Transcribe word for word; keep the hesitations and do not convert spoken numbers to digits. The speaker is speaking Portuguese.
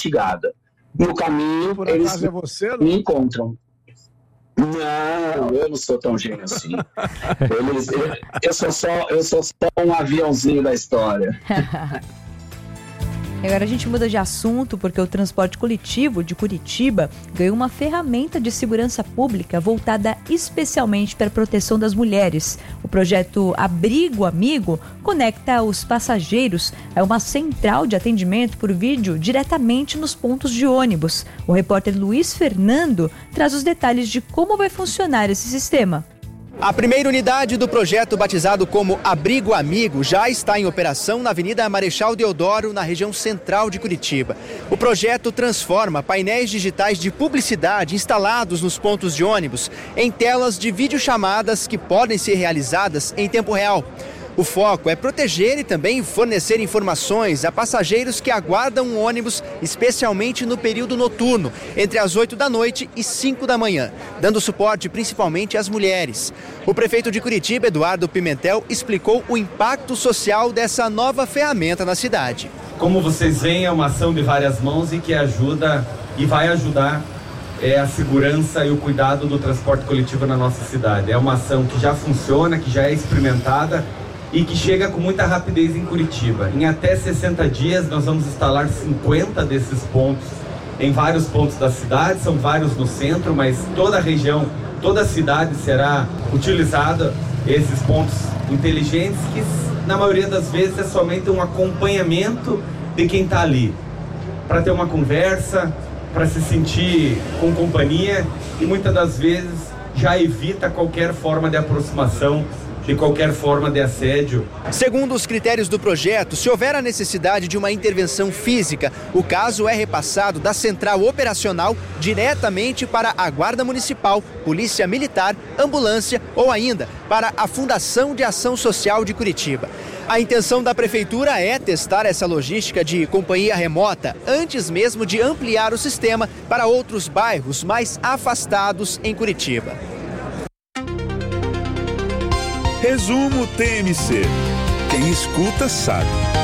investigada. No caminho, Por eles acaso é você, não? me encontram. Não, eu não sou tão gênio assim. Eles, eu, eu, sou só, eu sou só um aviãozinho da história. Agora a gente muda de assunto porque o transporte coletivo de Curitiba ganhou uma ferramenta de segurança pública voltada especialmente para a proteção das mulheres. O projeto Abrigo Amigo conecta os passageiros a uma central de atendimento por vídeo diretamente nos pontos de ônibus. O repórter Luiz Fernando traz os detalhes de como vai funcionar esse sistema. A primeira unidade do projeto, batizado como Abrigo Amigo, já está em operação na Avenida Marechal Deodoro, na região central de Curitiba. O projeto transforma painéis digitais de publicidade instalados nos pontos de ônibus em telas de videochamadas que podem ser realizadas em tempo real. O foco é proteger e também fornecer informações a passageiros que aguardam um ônibus, especialmente no período noturno, entre as oito da noite e cinco da manhã, dando suporte principalmente às mulheres. O prefeito de Curitiba, Eduardo Pimentel, explicou o impacto social dessa nova ferramenta na cidade. Como vocês veem, é uma ação de várias mãos e que ajuda e vai ajudar é, a segurança e o cuidado do transporte coletivo na nossa cidade. É uma ação que já funciona, que já é experimentada e que chega com muita rapidez em Curitiba. Em até sessenta dias nós vamos instalar cinquenta desses pontos em vários pontos da cidade, são vários no centro, mas toda a região, toda a cidade será utilizada esses pontos inteligentes que na maioria das vezes é somente um acompanhamento de quem está ali, para ter uma conversa, para se sentir com companhia e muitas das vezes já evita qualquer forma de aproximação, de qualquer forma de assédio. Segundo os critérios do projeto, se houver a necessidade de uma intervenção física, o caso é repassado da central operacional diretamente para a Guarda Municipal, Polícia Militar, Ambulância ou ainda para a Fundação de Ação Social de Curitiba. A intenção da Prefeitura é testar essa logística de companhia remota antes mesmo de ampliar o sistema para outros bairros mais afastados em Curitiba. Resumo T M C. Quem escuta sabe.